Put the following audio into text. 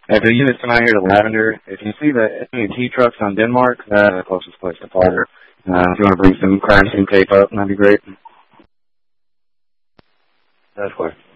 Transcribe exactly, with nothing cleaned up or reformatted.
If the units come out here to Lavender, if you see the A and T trucks on Denmark, that's the closest place to Flagler. Uh, if you want to bring some crime scene tape up, that'd be great. That's clear.